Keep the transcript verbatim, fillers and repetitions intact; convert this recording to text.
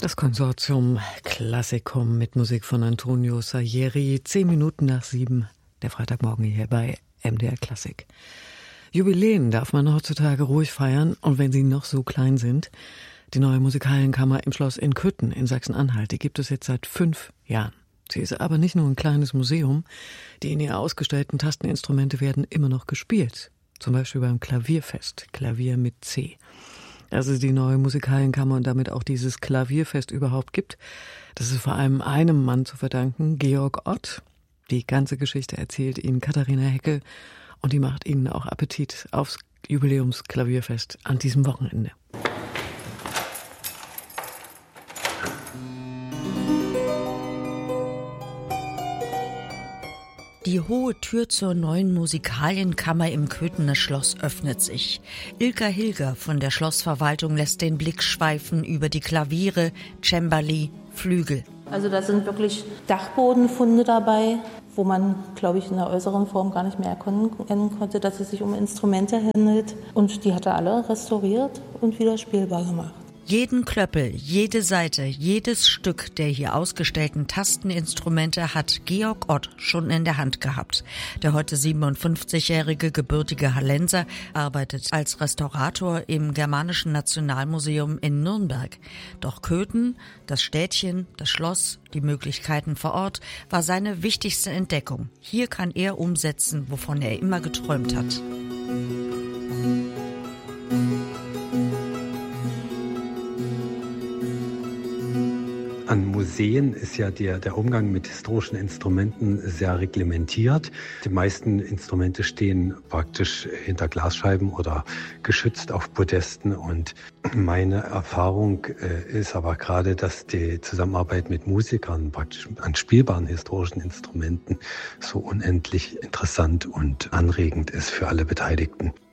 Das Konsortium Classicum mit Musik von Antonio Salieri. Zehn Minuten nach sieben, der Freitagmorgen hier bei M D R Klassik. Jubiläen darf man heutzutage ruhig feiern, und wenn sie noch so klein sind. Die neue Musikalienkammer im Schloss in Kütten in Sachsen-Anhalt, die gibt es jetzt seit fünf Jahren. Sie ist aber nicht nur ein kleines Museum. Die in ihr ausgestellten Tasteninstrumente werden immer noch gespielt. Zum Beispiel beim Klavierfest, Klavier mit C. Dass es die neue Musikalienkammer und damit auch dieses Klavierfest überhaupt gibt, das ist vor allem einem Mann zu verdanken, Georg Ott. Die ganze Geschichte erzählt Ihnen Katharina Heckel, und die macht Ihnen auch Appetit aufs Jubiläumsklavierfest an diesem Wochenende. Die hohe Tür zur neuen Musikalienkammer im Köthener Schloss öffnet sich. Ilka Hilger von der Schlossverwaltung lässt den Blick schweifen über die Klaviere, Cembali, Flügel. Also da sind wirklich Dachbodenfunde dabei, wo man, glaube ich, in der äußeren Form gar nicht mehr erkennen konnte, dass es sich um Instrumente handelt. Und die hat er alle restauriert und wieder spielbar gemacht. Jeden Klöppel, jede Saite, jedes Stück der hier ausgestellten Tasteninstrumente hat Georg Ott schon in der Hand gehabt. Der heute siebenundfünfzigjährige gebürtige Hallenser arbeitet als Restaurator im Germanischen Nationalmuseum in Nürnberg. Doch Köthen, das Städtchen, das Schloss, die Möglichkeiten vor Ort, war seine wichtigste Entdeckung. Hier kann er umsetzen, wovon er immer geträumt hat. An Museen ist ja der, der Umgang mit historischen Instrumenten sehr reglementiert. Die meisten Instrumente stehen praktisch hinter Glasscheiben oder geschützt auf Podesten. Und meine Erfahrung äh, ist aber gerade, dass die Zusammenarbeit mit Musikern praktisch an spielbaren historischen Instrumenten so unendlich interessant und anregend ist für alle Beteiligten.